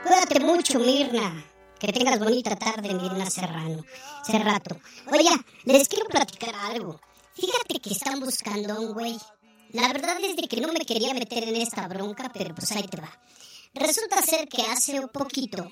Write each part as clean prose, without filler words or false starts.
Cuídate mucho, Mirna. Que tengas bonita tarde, Mirna Cerrato. Oye, les quiero platicar algo. Fíjate que están buscando a un güey. La verdad es de que no me quería meter en esta bronca, pero pues ahí te va. Resulta ser que hace un poquito,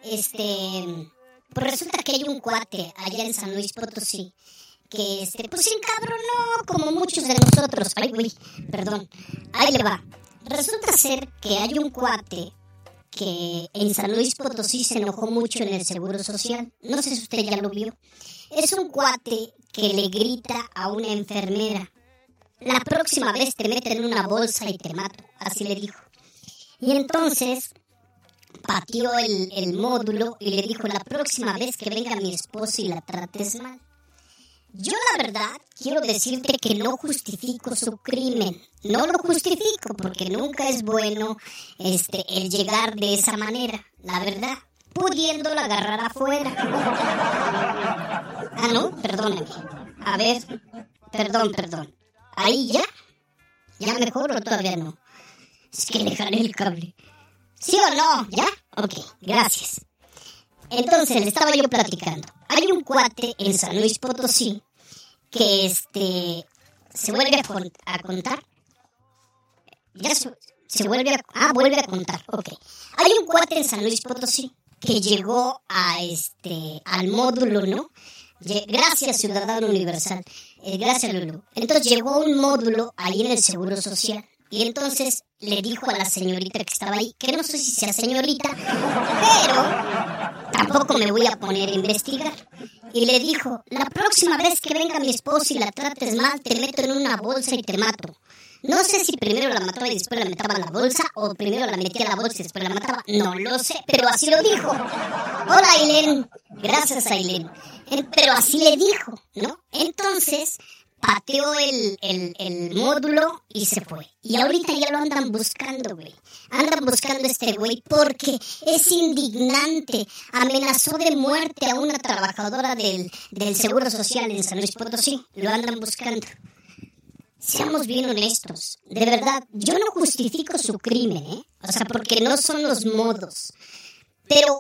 pues resulta que hay un cuate allá en San Luis Potosí que, pues se encabronó como muchos de nosotros. Ay, güey, perdón. Ahí le va. Resulta ser que hay un cuate que en San Luis Potosí se enojó mucho en el Seguro Social. No sé si usted ya lo vio. Es un cuate que le grita a una enfermera: la próxima vez te meten en una bolsa y te mato. Así le dijo. Y entonces pateó el módulo y le dijo: la próxima vez que venga mi esposa y la trates mal. Yo la verdad quiero decirte que no justifico su crimen. No lo justifico porque nunca es bueno el llegar de esa manera. La verdad, pudiéndolo agarrar afuera. Ah, no, perdóname. A ver, perdón. ¿Ahí ya? ¿Ya mejor o todavía no? Es que le jalé el cable. ¿Sí o no? ¿Ya? Ok, gracias. Entonces, le estaba yo platicando. Hay un cuate en San Luis Potosí que se vuelve a contar. Ya se vuelve vuelve a contar. Ok. Hay un cuate en San Luis Potosí que llegó al módulo, ¿no? Gracias, Ciudadano Universal. Gracias, Lulu. Entonces llegó a un módulo ahí en el Seguro Social. Y entonces le dijo a la señorita que estaba ahí, que no sé si sea señorita, pero tampoco me voy a poner a investigar. Y le dijo: la próxima vez que venga mi esposa y la trates mal, te meto en una bolsa y te mato. No sé si primero la mataba y después la metaba en la bolsa, o primero la metía en la bolsa y después la mataba. No lo sé, pero así lo dijo. Hola, Ailén. Gracias, Ailén. Pero así le dijo, ¿no? Entonces pateó el módulo y se fue. Y ahorita ya lo andan buscando, güey. Andan buscando a este güey porque es indignante. Amenazó de muerte a una trabajadora del Seguro Social en San Luis Potosí. Lo andan buscando. Seamos bien honestos. De verdad, yo no justifico su crimen, ¿eh? O sea, porque no son los modos. Pero